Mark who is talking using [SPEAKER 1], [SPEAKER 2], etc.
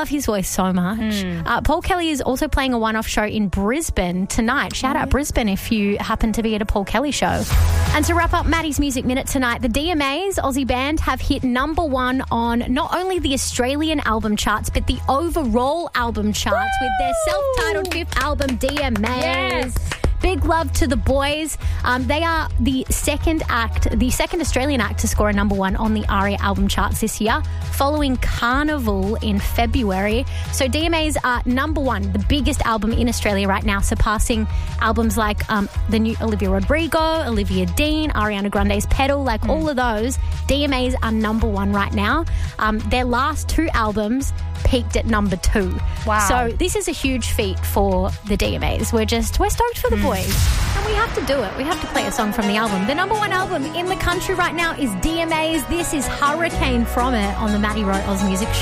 [SPEAKER 1] love his voice so much. Paul Kelly is also playing a one-off show in Brisbane tonight. Shout out Brisbane if you happen to be at a Paul Kelly show. And to wrap up Maddie's Music Minute tonight, the DMAs, Aussie band, have hit number one on not only the Australian album charts, but the overall album charts with their self-titled 5th album, DMAs.
[SPEAKER 2] Yes.
[SPEAKER 1] Big love to the boys. They are the second Australian act to score a number one on the ARIA album charts this year, following Carnival in February. So DMAs are number one, the biggest album in Australia right now, surpassing albums like the new Olivia Rodrigo, Olivia Dean, Ariana Grande's Pedal, like all of those. DMAs are number one right now. Their last two albums peaked at number 2.
[SPEAKER 2] Wow.
[SPEAKER 1] So this is a huge feat for the DMAs. We're stoked for the boys. And we have to do it. We have to play a song from the album. The number one album in the country right now is DMAs. This is Hurricane from it on the Maddie Rowe Oz Music Show.